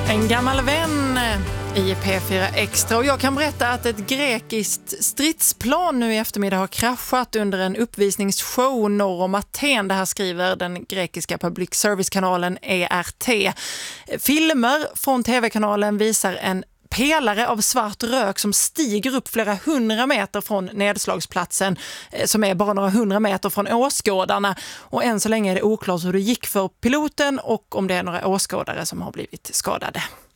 En gammal vän i P4 Extra, och jag kan berätta att ett grekiskt stridsplan nu i eftermiddag har kraschat under en uppvisningsshow norr om Aten. Det här skriver den grekiska public service-kanalen ERT. Filmer från tv-kanalen visar en pelare av svart rök som stiger upp flera 100 meter från nedslagsplatsen, som är bara några 100 meter från åskådarna. Och än så länge är det oklart hur det gick för piloten och om det är några åskådare som har blivit skadade.